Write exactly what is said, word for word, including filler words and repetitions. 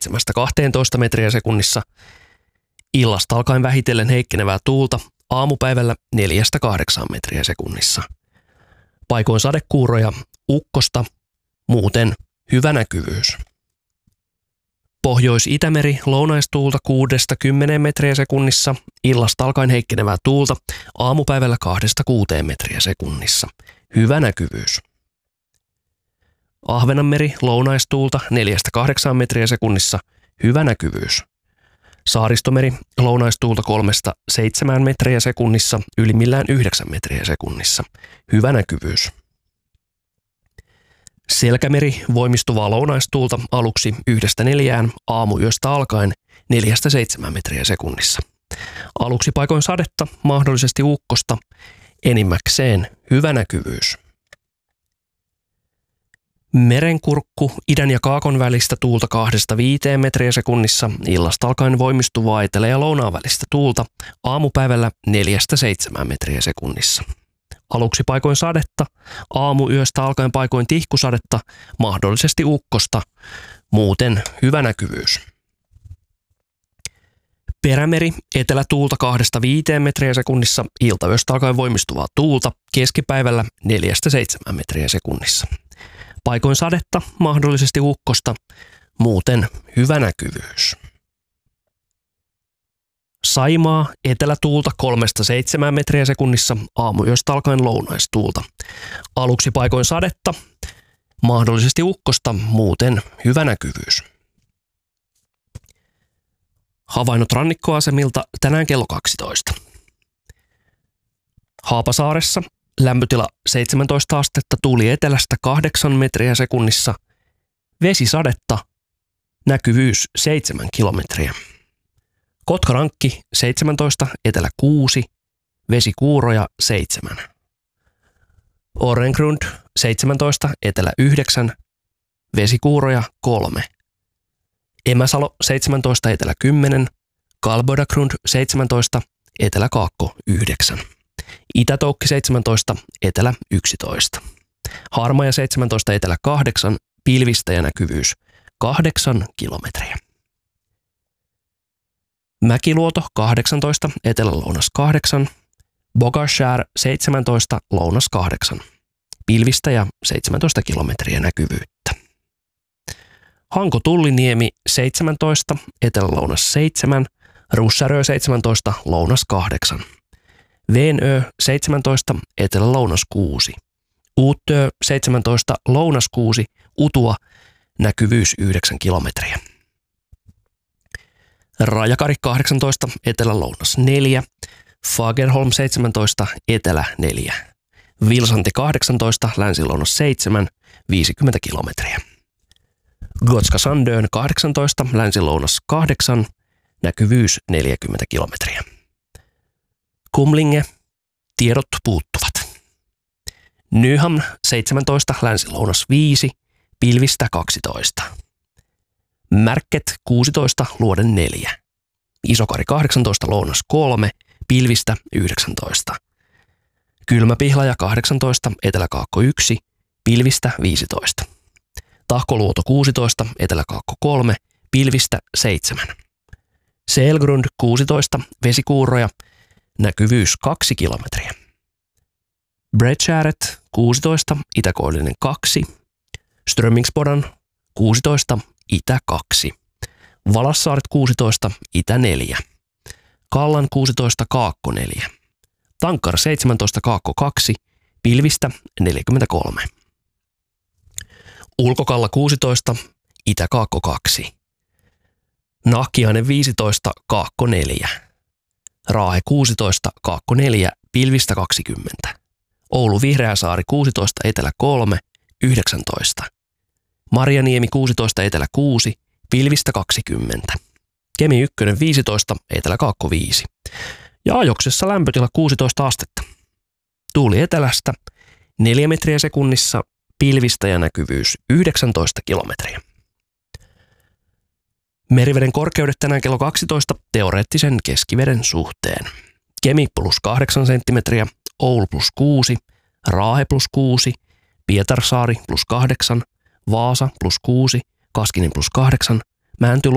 seitsemästä kahteentoista metriä sekunnissa. Illasta alkaen vähitellen heikkenevää tuulta, aamupäivällä neljästä kahdeksaan metriä sekunnissa. Paikoin sadekuuroja, ukkosta, muuten hyvä näkyvyys. Pohjois-Itämeri lounaistuulta kuudesta kymmeneen metriä sekunnissa, illasta alkaen heikkenevää tuulta, aamupäivällä kahdesta kuuteen metriä sekunnissa. Hyvä näkyvyys. Ahvenanmeri lounaistuulta neljästä kahdeksaan metriä sekunnissa, hyvä näkyvyys. Saaristomeri lounaistuulta kolmesta seitsemään metriä sekunnissa, ylimmillään yhdeksän metriä sekunnissa, hyvä näkyvyys. Selkämeri voimistuvaa lounaistuulta aluksi yhdestä neljään, aamuyöstä alkaen neljästä seitsemään metriä sekunnissa. Aluksi paikoin sadetta, mahdollisesti ukkosta, enimmäkseen hyvä näkyvyys. Merenkurkku idän ja kaakon välistä tuulta kahdesta viiteen metriä sekunnissa, illasta alkaen voimistuvaa etelä- ja lounaan välistä tuulta, aamupäivällä neljästä seitsemään metriä sekunnissa. Aluksi paikoin sadetta, aamuyöstä alkaen paikoin tihkusadetta, mahdollisesti ukkosta, muuten hyvä näkyvyys. Perämeri etelätuulta kahdesta viiteen metriä sekunnissa, iltayöstä alkaen voimistuvaa tuulta, keskipäivällä neljästä seitsemään metriä sekunnissa. Paikoin sadetta, mahdollisesti ukkosta, muuten hyvä näkyvyys. Saimaa etelätuulta kolmesta seitsemään metriä sekunnissa, aamuyöstä alkaen lounaistuulta. Aluksi paikoin sadetta, mahdollisesti ukkosta, muuten hyvä näkyvyys. Havainnot rannikkoasemilta tänään kello kaksitoista. Haapasaaressa lämpötila seitsemäntoista astetta, tuuli etelästä kahdeksan metriä sekunnissa, vesisadetta, näkyvyys seitsemän kilometriä. Kotkarankki seitsemäntoista, etelä kuusi, vesikuuroja seitsemän. Orrengrund seitsemäntoista, etelä yhdeksän, vesikuuroja kolme. Emäsalo seitsemäntoista, etelä kymmenen, Kalbodagrund seitsemäntoista, etelä kaakko yhdeksän. Itätoukki seitsemäntoista, etelä yksitoista. Harmaja seitsemäntoista, etelä kahdeksan, pilvistä ja näkyvyys kahdeksan kilometriä. Mäkiluoto kahdeksantoista, etelä-lounas kahdeksan, Bogashär seitsemäntoista, lounas kahdeksan. Pilvistä ja seitsemäntoista kilometriä näkyvyyttä. Hanko-Tulliniemi seitsemäntoista, etelä-lounas seitsemän, Russärö seitsemäntoista, lounas kahdeksan. Veenö seitsemäntoista, etelä-lounas kuusi. Uuttöö seitsemäntoista, lounas kuusi, Utua, näkyvyys yhdeksän kilometriä. Rajakari kahdeksantoista, etelä-lounas neljä, Fagerholm seitsemäntoista, etelä neljä. Vilsanti kahdeksantoista, länsi-lounas seitsemän, viisikymmentä kilometriä. Gotska Sandön kahdeksantoista, länsi-lounas kahdeksan, näkyvyys neljäkymmentä kilometriä. Kumlinge, tiedot puuttuvat. Nyham seitsemäntoista, länsi-lounas viisi, pilvistä kaksitoista. Märket kuusitoista, luoden neljä. Isokari kahdeksantoista, lounas kolme, pilvistä yhdeksäntoista. Kylmäpihlaja kahdeksantoista, eteläkaakko yksi, pilvistä viisitoista. Tahkoluoto kuusitoista, eteläkaakko kolme, pilvistä seitsemän. Selgrund kuusitoista, vesikuuroja, näkyvyys kaksi kilometriä. Bredskäret kuusitoista, itäkoillinen kaksi. Strömmingsbodan kuusitoista, itä kaksi. Valassaaret kuusitoista, itä neljä. Kallan kuusitoista, kaakko neljä. Tankkar seitsemäntoista, kaakko kaksi, pilvistä neljäkymmentäkolme. Ulkokalla kuusitoista, itä kaakko kaksi. Nahkiainen viisitoista, kaakko neljä. Raahe kuusitoista, kaakko neljä, pilvistä kaksikymmentä. Oulu Vihreäsaari kuusitoista, etelä kolme, yhdeksäntoista. Marjaniemi kuusitoista, etelä kuusi, pilvistä kaksikymmentä. Kemi yksi viisitoista, etelä kaakko viisi. Ja ajoksessa lämpötila kuusitoista astetta. Tuuli etelästä neljä metriä sekunnissa, pilvistä ja näkyvyys yhdeksäntoista kilometriä. Meriveden korkeudet tänään kello kaksitoista teoreettisen keskiveden suhteen. Kemi plus kahdeksan senttimetriä, Oulu plus kuusi, Raahe plus kuusi, Pietarsaari plus kahdeksan, Vaasa plus kuusi, Kaskinen plus kahdeksan, Mänty